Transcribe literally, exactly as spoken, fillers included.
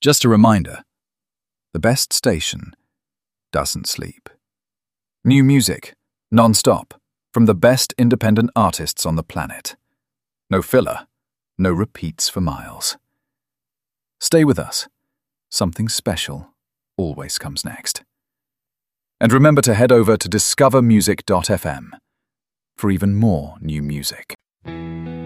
Just a reminder, the best station doesn't sleep. New music, non-stop, from the best independent artists on the planet. No filler, no repeats for miles. Stay with us. Something special always comes next. And remember to head over to discover music dot f m for even more new music.